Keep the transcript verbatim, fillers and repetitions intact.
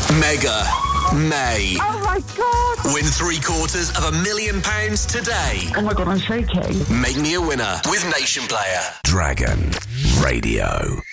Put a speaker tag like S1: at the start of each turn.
S1: Mega May.
S2: Oh my God!
S1: Win three quarters of a million pounds today.
S2: Oh my God, I'm shaking.
S1: Make me a winner with Nation Player.
S3: Dragon Radio.